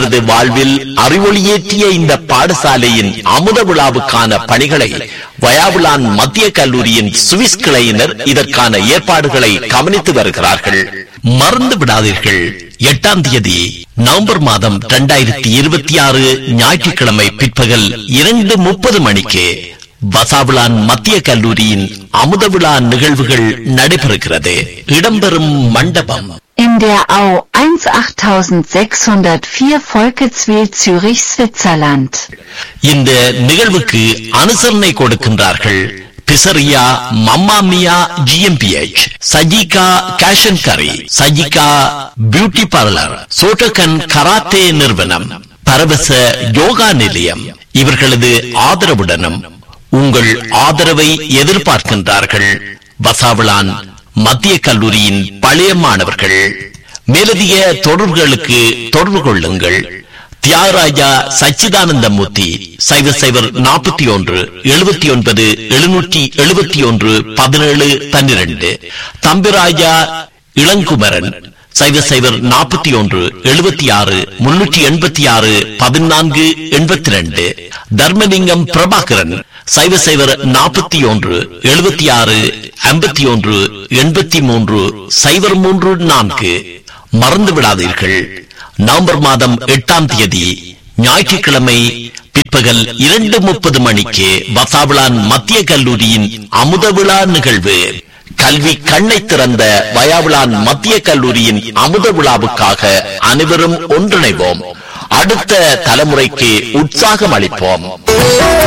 அவரது வாழ்வில் அறிவொளியேற்றிய இந்த பாடசாலையின் அமுத விழாவுக்கான பணிகளை வயாவுலான் மத்திய கல்லூரியின் சுவிஸ் கிளையினர் இதற்கான ஏற்பாடுகளை கவனித்து வருகிறார்கள். மறந்து விடாதீர்கள், 8ஆம் தேதி நவம்பர் மாதம் 2026 ஞாயிற்றுக்கிழமை பிற்பகல் 2:30 மணிக்கு வசாவுலான் மத்திய கல்லூரியின் அமுத விழா நிகழ்வுகள் நடைபெறுகிறது. இடம்பெறும் மண்டபம் in der Au 18604 Volketswil, Zürich, Switzerland. இந்த நிகழ்வுக்கு அனுசரணை கொடுக்கின்றார்கள் பிசரியா மம்மாமியா GmbH, சஜிகா கேஷன் கரி, சஜிகா பியூட்டி பார்லர், சோட்டகன் கராத்தே நிறுவனம், பரவச யோகா நிலையம். இவர்களது ஆதரவுடனும் உங்கள் ஆதரவை எதிர்பார்க்கின்றார்கள் வசாவுலான் மத்திய கல்லூரியின் பழைய மாணவர்கள். மேலதிக தொடர்புகளுக்கு தொடர்பு கொள்ளுங்கள். தியாகராஜா சச்சிதானந்தமூர்த்தி 0041 79 771 1712, தம்பிராஜா இளங்குமரன் 0041 76 386 1482, தர்மலிங்கம் பிரபாகரன் 0041 76 51 83 034. மறந்து விடாதீர்கள், நவம்பர் மாதம் 8ஆம் தேதி ஞாயிற்றுக்கிழமை பிற்பகல் 2:30 மணிக்கு வசாவுலான் மத்திய கல்லூரியின் அமுத விழா நிகழ்வு. கல்வி கண்ணை திறந்த வயாவுலான் மத்திய கல்லூரியின் அமுத விழாவுக்காக அனைவரும் ஒன்றிணைவோம். அடுத்த தலைமுறைக்கு உற்சாகம் அளிப்போம்.